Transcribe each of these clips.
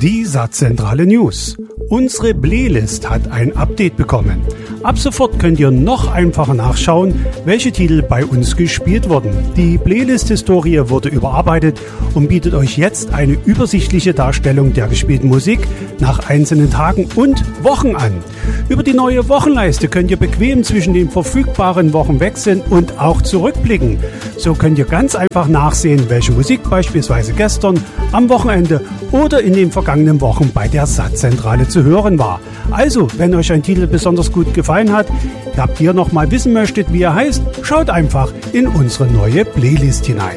Die Satzzentrale News. Unsere Playlist hat ein Update bekommen. Ab sofort könnt ihr noch einfacher nachschauen, welche Titel bei uns gespielt wurden. Die Playlist-Historie wurde überarbeitet und bietet euch jetzt eine übersichtliche Darstellung der gespielten Musik nach einzelnen Tagen und Wochen an. Über die neue Wochenleiste könnt ihr bequem zwischen den verfügbaren Wochen wechseln und auch zurückblicken. So könnt ihr ganz einfach nachsehen, welche Musik beispielsweise gestern, am Wochenende oder in den vergangenen Wochen bei der Satzzentrale zu hören war. Also, wenn euch ein Titel besonders gut gefallen hat, habt ihr noch mal wissen möchtet, wie er heißt, schaut einfach in unsere neue Playlist hinein.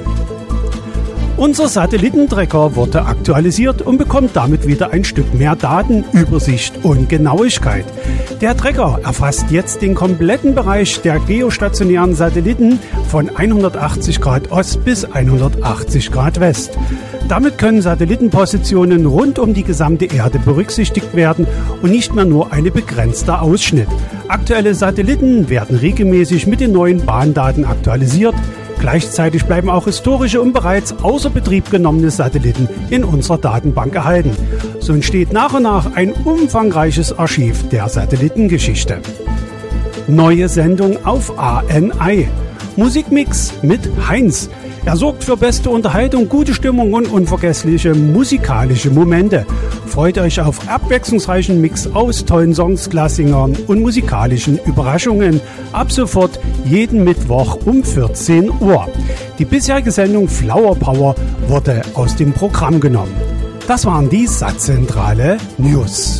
Unser Satellitentracker wurde aktualisiert und bekommt damit wieder ein Stück mehr Daten, Übersicht und Genauigkeit. Der Tracker erfasst jetzt den kompletten Bereich der geostationären Satelliten von 180 Grad Ost bis 180 Grad West. Damit können Satellitenpositionen rund um die gesamte Erde berücksichtigt werden und nicht mehr nur ein begrenzter Ausschnitt. Aktuelle Satelliten werden regelmäßig mit den neuen Bahndaten aktualisiert. Gleichzeitig bleiben auch historische und bereits außer Betrieb genommene Satelliten in unserer Datenbank erhalten. So entsteht nach und nach ein umfangreiches Archiv der Satellitengeschichte. Neue Sendung auf ANI. Musikmix mit Heinz. Er sorgt für beste Unterhaltung, gute Stimmung und unvergessliche musikalische Momente. Freut euch auf abwechslungsreichen Mix aus tollen Songs, Klassikern und musikalischen Überraschungen. Ab sofort jeden Mittwoch um 14 Uhr. Die bisherige Sendung Flower Power wurde aus dem Programm genommen. Das waren die Satzzentrale News.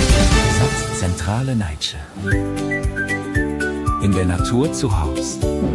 Zentrale Neitsche. In der Natur zu Haus.